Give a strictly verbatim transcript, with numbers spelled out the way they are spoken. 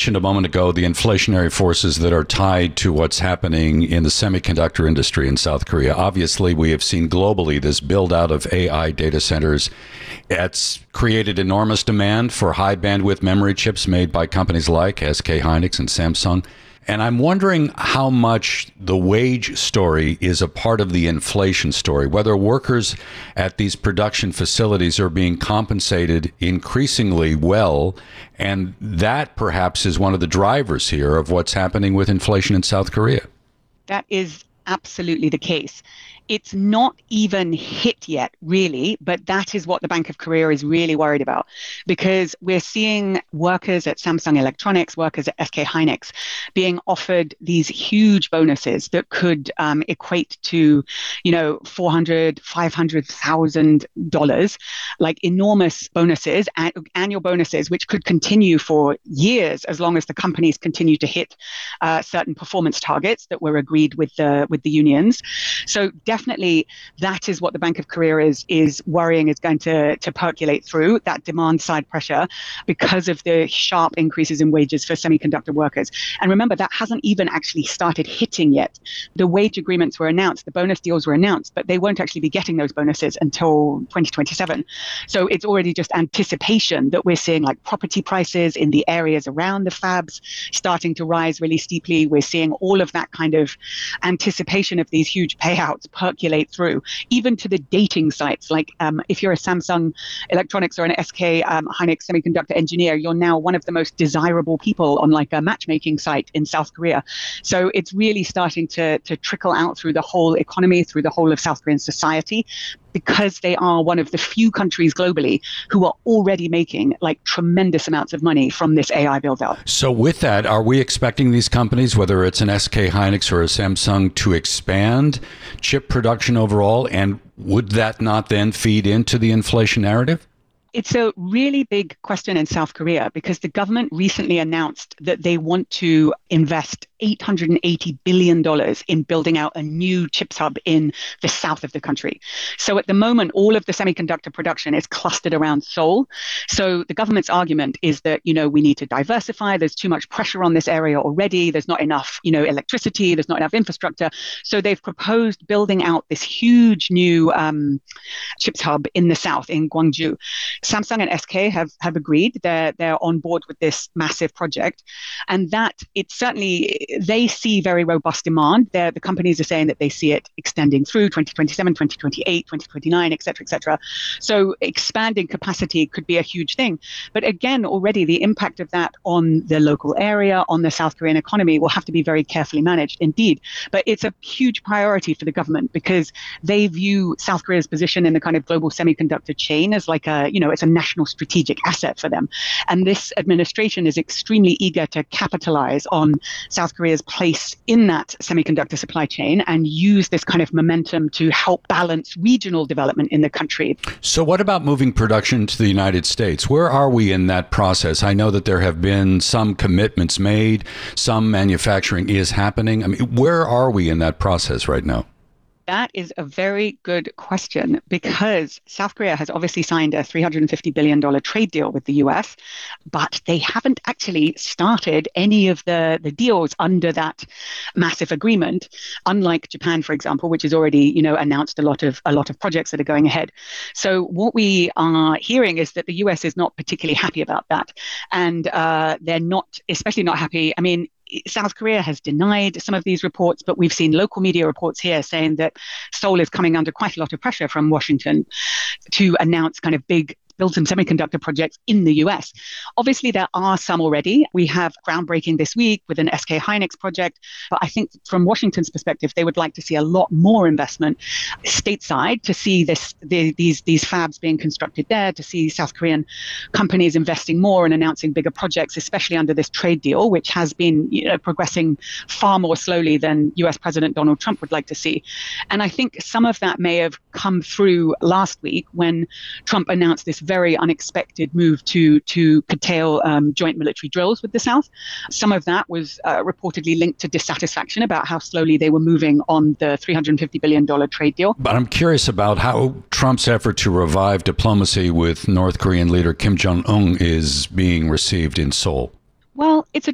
mentioned a moment ago the inflationary forces that are tied to what's happening in the semiconductor industry in South Korea. Obviously, we have seen globally this build out of A I data centers. It's created enormous demand for high bandwidth memory chips made by companies like S K Hynix and Samsung. And I'm wondering how much the wage story is a part of the inflation story, whether workers at these production facilities are being compensated increasingly well. And that perhaps is one of the drivers here of what's happening with inflation in South Korea. That is absolutely the case. It's not even hit yet, really, but that is what the Bank of Korea is really worried about, because we're seeing workers at Samsung Electronics, workers at S K Hynix being offered these huge bonuses that could um, equate to, you know, four hundred thousand dollars, five hundred thousand dollars, like enormous bonuses, an- annual bonuses, which could continue for years as long as the companies continue to hit uh, certain performance targets that were agreed with the with the unions. So definitely that is what the Bank of Korea is is worrying is going to, to percolate through, that demand side pressure because of the sharp increases in wages for semiconductor workers. And remember, that hasn't even actually started hitting yet. The wage agreements were announced, the bonus deals were announced, but they won't actually be getting those bonuses until twenty twenty-seven. So it's already just anticipation that we're seeing like property prices in the areas around the fabs starting to rise really steeply. We're seeing all of that kind of anticipation of these huge payouts percolate through, even to the dating sites. Like um, if you're a Samsung Electronics or an S K um, Hynix semiconductor engineer, you're now one of the most desirable people on like a matchmaking site in South Korea. So it's really starting to, to trickle out through the whole economy, through the whole of South Korean society, because they are one of the few countries globally who are already making like tremendous amounts of money from this A I build out. So with that, are we expecting these companies, whether it's an S K Hynix or a Samsung, to expand chip production overall? And would that not then feed into the inflation narrative? It's a really big question in South Korea because the government recently announced that they want to invest eight hundred eighty billion dollars in building out a new chips hub in the south of the country. So at the moment, all of the semiconductor production is clustered around Seoul. So the government's argument is that, you know, we need to diversify. There's too much pressure on this area already. There's not enough, you know, electricity. There's not enough infrastructure. So they've proposed building out this huge new um, chips hub in the south, in Gwangju. Samsung and S K have, have agreed. They're, they're on board with this massive project. And that it's certainly, they see very robust demand. They're, the companies are saying that they see it extending through twenty twenty-seven, twenty twenty-eight, twenty twenty-nine, et cetera, et cetera. So expanding capacity could be a huge thing. But again, already the impact of that on the local area, on the South Korean economy will have to be very carefully managed indeed. But it's a huge priority for the government because they view South Korea's position in the kind of global semiconductor chain as like a, you know, it's a national strategic asset for them. And this administration is extremely eager to capitalize on South Korea's place in that semiconductor supply chain and use this kind of momentum to help balance regional development in the country. So what about moving production to the United States? Where are we in that process? I know that there have been some commitments made, some manufacturing is happening. I mean, where are we in that process right now? That is a very good question because South Korea has obviously signed a three hundred fifty billion dollars trade deal with the U S, but they haven't actually started any of the, the deals under that massive agreement, unlike Japan, for example, which has already, you know, announced a lot of a lot of projects that are going ahead. So what we are hearing is that the U S is not particularly happy about that. And uh, they're not, especially not happy. I mean, South Korea has denied some of these reports, but we've seen local media reports here saying that Seoul is coming under quite a lot of pressure from Washington to announce kind of big build some semiconductor projects in the U S. Obviously, there are some already. We have groundbreaking this week with an S K Hynix project. But I think from Washington's perspective, they would like to see a lot more investment stateside to see this the, these, these fabs being constructed there, to see South Korean companies investing more and announcing bigger projects, especially under this trade deal, which has been, you know, progressing far more slowly than U S President Donald Trump would like to see. And I think some of that may have come through last week when Trump announced this very unexpected move to to curtail um, joint military drills with the South. Some of that was uh, reportedly linked to dissatisfaction about how slowly they were moving on the three hundred fifty billion dollars trade deal. But I'm curious about how Trump's effort to revive diplomacy with North Korean leader Kim Jong-un is being received in Seoul. Well, it's a